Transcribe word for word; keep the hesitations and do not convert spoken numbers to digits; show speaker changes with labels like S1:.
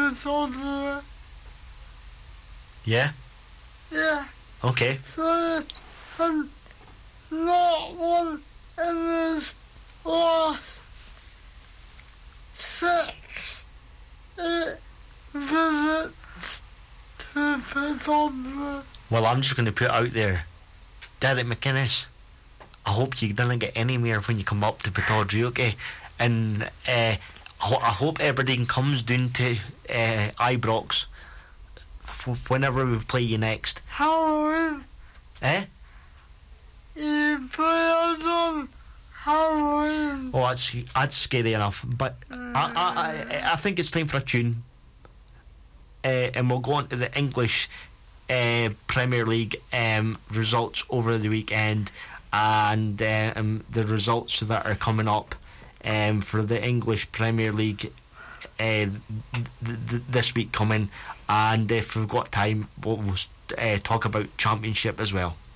S1: episode of it.
S2: Yeah?
S1: Yeah.
S2: Okay.
S1: So, and not one in his last six, eight visits to Pataudry.
S2: Well, I'm just going to put it out there, Derek McInnes, I hope you didn't get any more when you come up to Pataudry, okay? And uh, I, ho- I hope Aberdeen comes down to uh, Ibrox f- whenever we play you next.
S1: Halloween.
S2: Eh?
S1: You play us on Halloween.
S2: Oh, that's, that's scary enough. But I, I, I, I think it's time for a tune. Uh, and we'll go on to the English uh, Premier League um, results over the weekend, and uh, um, the results that are coming up um, for the English Premier League uh, th- th- this week coming. And if we've got time, we'll, we'll uh, talk about Championship as well.